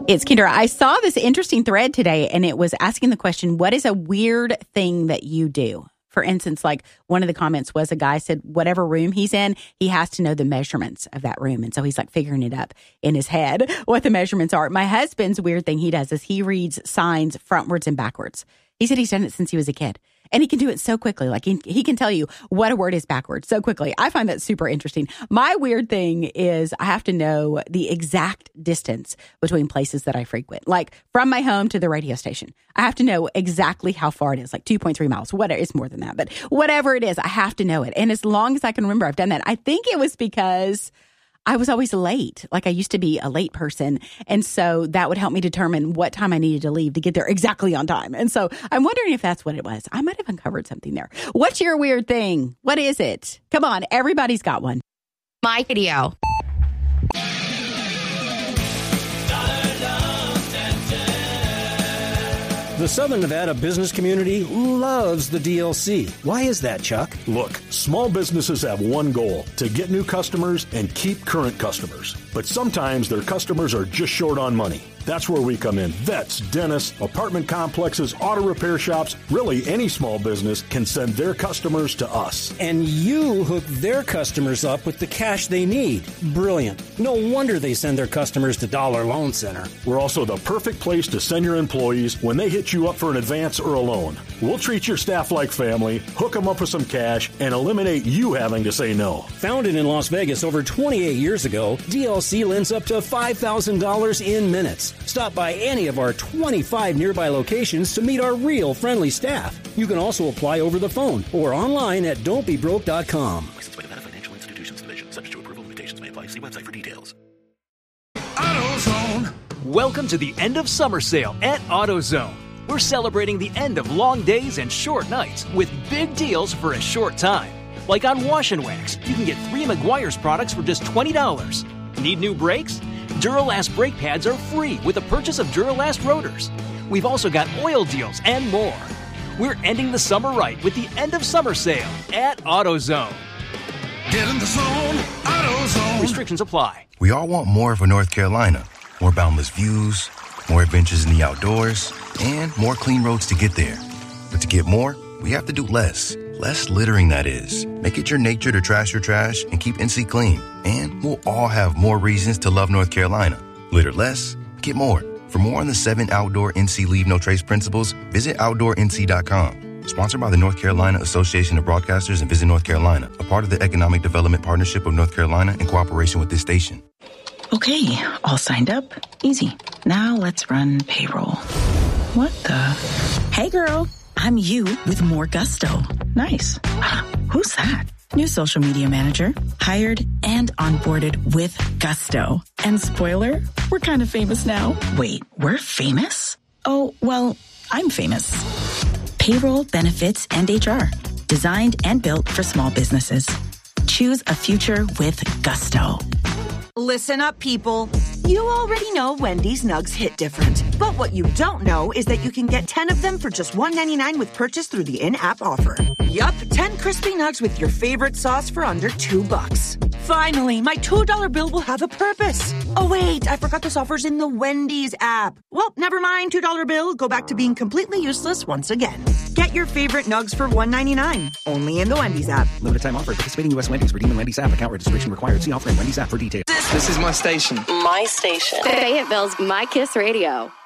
It's Kendra. I saw this interesting thread today, and it was asking the question, what is a weird thing that you do? For instance, like one of the comments was a guy said, whatever room he's in, he has to know the measurements of that room. And so he's like figuring it up in his head, what the measurements are. My husband's weird thing he does is he reads signs frontwards and backwards. He said he's done it since he was a kid. And he can do it so quickly. Like he can tell you what a word is backwards so quickly. I find that super interesting. My weird thing is I have to know the exact distance between places that I frequent. Like from my home to the radio station. I have to know exactly how far it is, like 2.3 miles. Whatever, it's more than that. But whatever it is, I have to know it. And as long as I can remember, I've done that. I think it was because I was always late. Like I used to be a late person. And so that would help me determine what time I needed to leave to get there exactly on time. And so I'm wondering if that's what it was. I might have uncovered something there. What's your weird thing? What is it? Come on. Everybody's got one. My video. The Southern Nevada business community loves the DLC. Why is that, Chuck? Look, small businesses have one goal, to get new customers and keep current customers. But sometimes their customers are just short on money. That's where we come in. Vets, dentists, apartment complexes, auto repair shops, really any small business can send their customers to us. And you hook their customers up with the cash they need. Brilliant. No wonder they send their customers to Dollar Loan Center. We're also the perfect place to send your employees when they hit you up for an advance or a loan. We'll treat your staff like family, hook them up with some cash, and eliminate you having to say no. Founded in Las Vegas over 28 years ago, DLC lends up to $5,000 in minutes. Stop by any of our 25 nearby locations to meet our real friendly staff. You can also apply over the phone or online at don'tbebroke.com. Licensed by Nevada Financial Institutions Division. Subject to approval. Limitations may apply. See website for details. AutoZone. Welcome to the end of summer sale at AutoZone. We're celebrating the end of long days and short nights with big deals for a short time. Like on Wash and Wax, you can get 3 Meguiar's products for just $20. Need new brakes? Duralast brake pads are free with the purchase of Duralast rotors. We've also got oil deals and more. We're ending the summer right with the end of summer sale at AutoZone. Get in the zone, AutoZone. Restrictions apply. We all want more for North Carolina. More boundless views, more adventures in the outdoors, and more clean roads to get there. But to get more, we have to do less. Less littering, that is. Make it your nature to trash your trash and keep NC clean. And we'll all have more reasons to love North Carolina. Litter less, get more. For more on the 7 outdoor NC Leave No Trace principles, visit OutdoorNC.com. Sponsored by the North Carolina Association of Broadcasters and Visit North Carolina, a part of the Economic Development Partnership of North Carolina in cooperation with this station. Okay, all signed up. Easy. Now let's run payroll. What the? Hey, girl. I'm you with more gusto. Nice. Who's that? New social media manager. Hired and onboarded with gusto. And spoiler, we're kind of famous now. Wait, we're famous? Oh, well, I'm famous. Payroll, benefits, and HR. Designed and built for small businesses. Choose a future with gusto. Listen up, people. You already know Wendy's Nugs hit different. But what you don't know is that you can get 10 of them for just $1.99 with purchase through the in-app offer. Yup, 10 crispy nugs with your favorite sauce for under $2. Finally, my $2 bill will have a purpose. Oh, wait, I forgot this offer's in the Wendy's app. Well, never mind, $2 bill. Go back to being completely useless once again. Get your favorite nugs for $1.99. Only in the Wendy's app. Limited time offer. Participating U.S. Wendy's. Redeem in Wendy's app. Account registration required. See offer in Wendy's app for details. This is my station. My station. Fayetteville's My Kiss Radio.